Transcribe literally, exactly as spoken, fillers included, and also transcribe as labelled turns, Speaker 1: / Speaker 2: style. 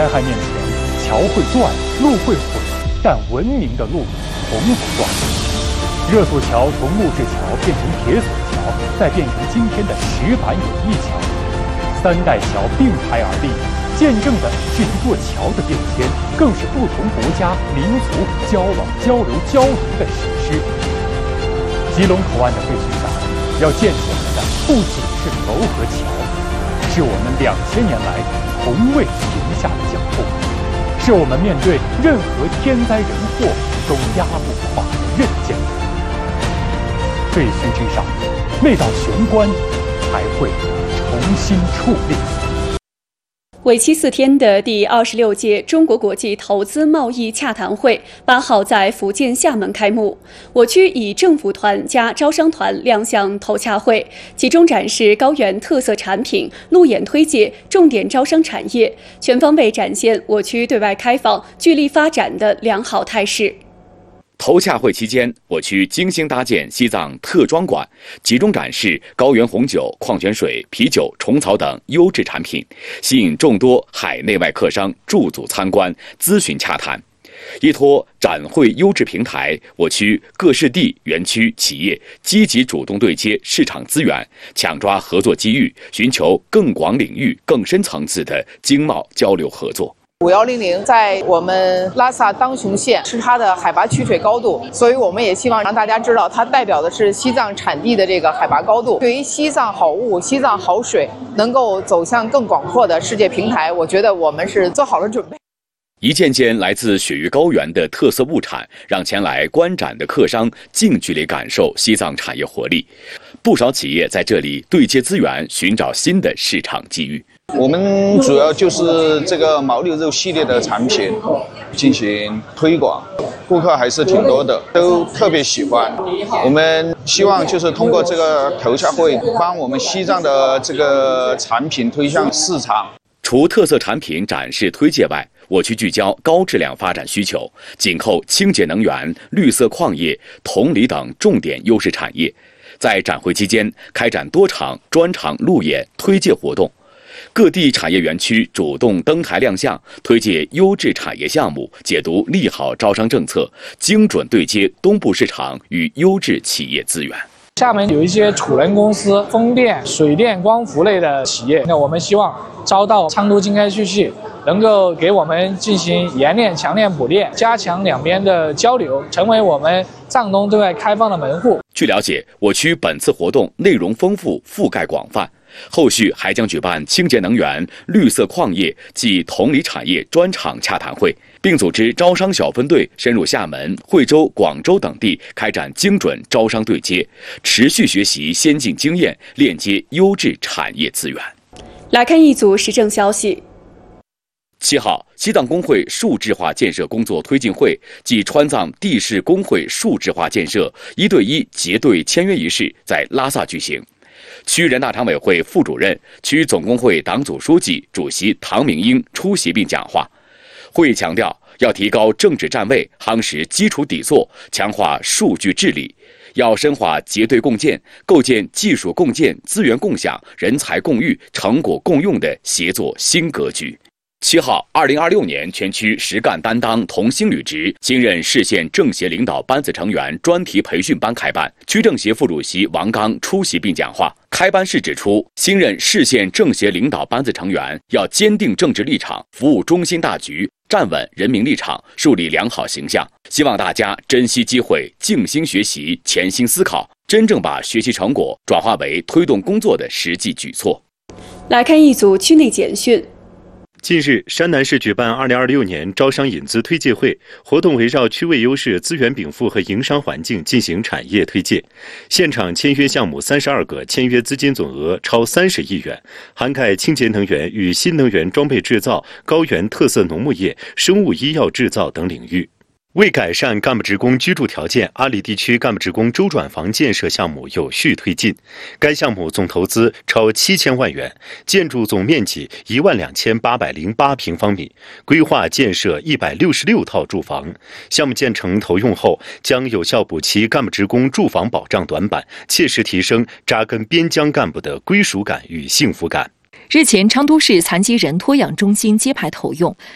Speaker 1: 害面前，桥会断，路会毁，但文明的路从不断。热索桥从木质桥变成铁索桥，再变成今天的石板友谊桥，三代桥并排而立，见证的是一座桥的变迁，更是不同国家民族交往交流交融的史诗。吉隆口岸的废墟上，要建起来的不仅是楼和桥，是我们两千年来从未停下的脚步，是我们面对任何天灾人祸都压不垮的韧劲。废墟之上，那道玄关还会重新矗立。
Speaker 2: 为期四天的第二十六届中国国际投资贸易洽谈会八号在福建厦门开幕。我区以政府团加招商团亮相投洽会，集中展示高原特色产品，路演推介重点招商产业，全方位展现我区对外开放、聚力发展的良好态势。
Speaker 3: 投洽会期间，我区精心搭建西藏特庄馆，集中展示高原红酒、矿泉水、啤酒、虫草等优质产品，吸引众多海内外客商驻组参观、咨询洽谈。依托展会优质平台，我区各市地、园区、企业积极主动对接市场资源，抢抓合作机遇，寻求更广领域、更深层次的经贸交流合作。
Speaker 4: 五幺零零在我们拉萨当雄县是它的海拔曲水高度，所以我们也希望让大家知道，它代表的是西藏产地的这个海拔高度。对于西藏好物、西藏好水能够走向更广阔的世界平台，我觉得我们是做好了准备。
Speaker 3: 一件件来自雪域高原的特色物产，让前来观展的客商近距离感受西藏产业活力。不少企业在这里对接资源，寻找新的市场机遇。
Speaker 5: 我们主要就是这个牦牛肉系列的产品进行推广，顾客还是挺多的，都特别喜欢。我们希望就是通过这个投洽会，帮我们西藏的这个产品推向市场。
Speaker 3: 除特色产品展示推介外，我区聚焦高质量发展需求，紧扣清洁能源、绿色矿业、铜锂等重点优势产业。在展会期间，开展多场专场路演推介活动。各地产业园区主动登台亮相，推介优质产业项目，解读利好招商政策，精准对接东部市场与优质企业资源。
Speaker 6: 厦门有一些储能公司、风电、水电、光伏类的企业，那我们希望招到昌都经开续系，能够给我们进行冶炼、强链补炼，加强两边的交流，成为我们藏东对外开放的门户。
Speaker 3: 据了解，我区本次活动内容丰富、覆盖广泛，后续还将举办清洁能源、绿色矿业及铜锂产业专场洽谈会，并组织招商小分队深入厦门、惠州、广州等地开展精准招商对接，持续学习先进经验，链接优质产业资源。
Speaker 2: 来看一组时政消息。
Speaker 3: 七号，西藏工会数字化建设工作推进会暨川藏地市工会数字化建设一对一结对签约仪式在拉萨举行。区人大常委会副主任、区总工会党组书记、主席唐明英出席并讲话。会议强调，要提高政治站位，夯实基础底座，强化数据治理。要深化结对共建，构建技术共建、资源共享、人才共育、成果共用的协作新格局。七号，二零二六年全区实干担当同心履职新任市县政协领导班子成员专题培训班开办，区政协副主席王刚出席并讲话。开班时指出，新任市县政协领导班子成员要坚定政治立场，服务中心大局，站稳人民立场，树立良好形象。希望大家珍惜机会，静心学习，潜心思考，真正把学习成果转化为推动工作的实际举措。
Speaker 2: 来看一组区内简讯。
Speaker 7: 近日，山南市举办二零二六年招商引资推介会，活动围绕区位优势、资源禀赋和营商环境进行产业推介。现场签约项目三十二个，签约资金总额超三十亿元，涵盖清洁能源与新能源装备制造、高原特色农牧业、生物医药制造等领域。为改善干部职工居住条件，阿里地区干部职工周转房建设项目有序推进。该项目总投资超七千万元，建筑总面积一万两千八百零八平方米，规划建设一百六十六套住房。项目建成投用后，将有效补齐干部职工住房保障短板，切实提升扎根边疆干部的归属感与幸福感。
Speaker 8: 日前，昌都市残疾人托养中心揭牌投用，